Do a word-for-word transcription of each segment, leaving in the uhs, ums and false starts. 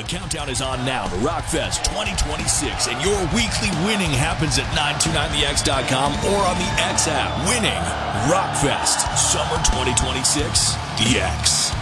The countdown is on now to Rockfest twenty twenty-six, and your weekly winning happens at nine two nine the x dot com or on the X app. Winning Rockfest Summer twenty twenty-six, the X.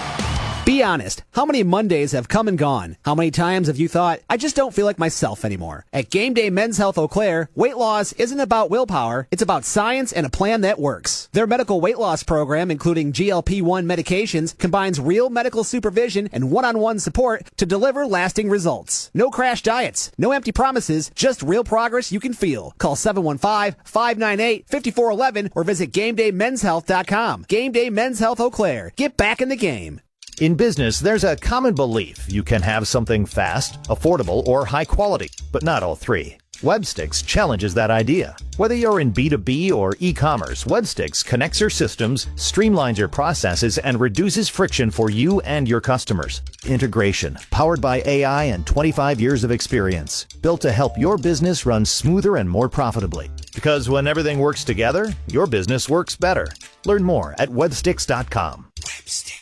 Be honest, how many Mondays have come and gone? How many times have you thought, I just don't feel like myself anymore? At Game Day Men's Health Eau Claire, weight loss isn't about willpower, it's about science and a plan that works. Their medical weight loss program, including G L P one medications, combines real medical supervision and one-on-one support to deliver lasting results. No crash diets, no empty promises, just real progress you can feel. Call seven one five, five nine eight, five four one one or visit game day men's health dot com. Game Day Men's Health Eau Claire. Get back in the game. In business, there's a common belief you can have something fast, affordable, or high quality, but not all three. Webstix challenges that idea. Whether you're in B two B or e-commerce, Webstix connects your systems, streamlines your processes, and reduces friction for you and your customers. Integration, powered by A I and twenty-five years of experience, built to help your business run smoother and more profitably. Because when everything works together, your business works better. Learn more at webstix dot com. Webstix.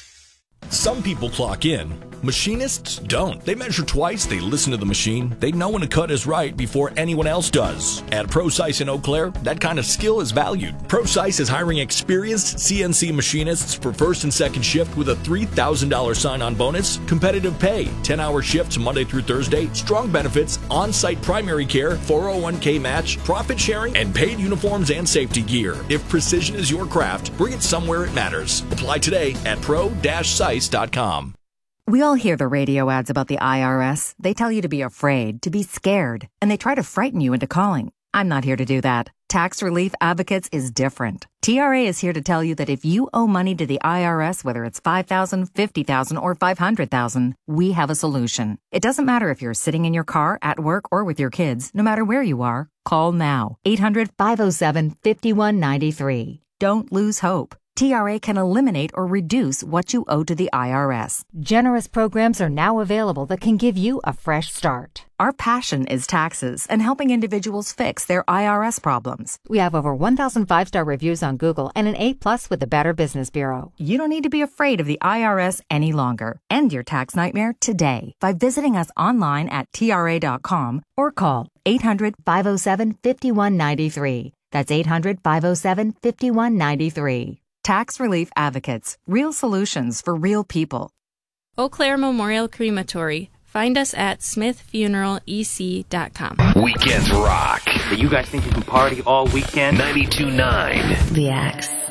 Some people clock in. Machinists don't. They measure twice, they listen to the machine, they know when a cut is right before anyone else does. At ProSice in Eau Claire, that kind of skill is valued. ProSice is hiring experienced C N C machinists for first and second shift with a three thousand dollars sign-on bonus, competitive pay, ten-hour shifts Monday through Thursday, strong benefits, on-site primary care, four oh one k match, profit sharing, and paid uniforms and safety gear. If precision is your craft, bring it somewhere it matters. Apply today at pro dash sice dot com. We all hear the radio ads about the I R S. They tell you to be afraid, to be scared, and they try to frighten you into calling. I'm not here to do that. Tax Relief Advocates is different. T R A is here to tell you that if you owe money to the I R S, whether it's five thousand dollars, fifty thousand dollars, or five hundred thousand dollars, we have a solution. It doesn't matter if you're sitting in your car, at work, or with your kids. No matter where you are, call now. eight hundred, five oh seven, five one nine three. Don't lose hope. T R A can eliminate or reduce what you owe to the I R S. Generous programs are now available that can give you a fresh start. Our passion is taxes and helping individuals fix their I R S problems. We have over one thousand five-star reviews on Google and an A plus with the Better Business Bureau. You don't need to be afraid of the I R S any longer. End your tax nightmare today by visiting us online at T R A dot com or call eight hundred, five oh seven, five one nine three. That's eight hundred, five oh seven, five one nine three. Tax Relief Advocates. Real solutions for real people. Eau Claire Memorial Crematory. Find us at smith funeral e c dot com. Weekends rock. You guys think you can party all weekend? ninety-two point nine The X.